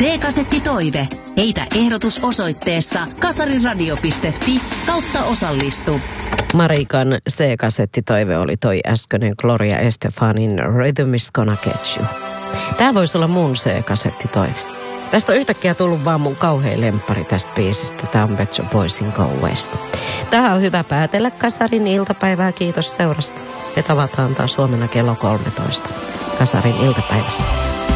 C-kasettitoive. Heitä ehdotus osoitteessa kasariradio.fi/osallistu. Marikan C-kasettitoive oli toi äskeinen Gloria Estefanin Rhythm is gonna catch you. Tää voisi olla mun C-kasettitoive. Tästä on yhtäkkiä tullut vaan mun kauhean lemppari tästä biisistä. Tää on Pet Shop Boysin Go West. Tähän on hyvä päätellä Kasarin iltapäivää. Kiitos seurasta. Me tavataan taas huomenna kello 13 Kasarin iltapäivässä.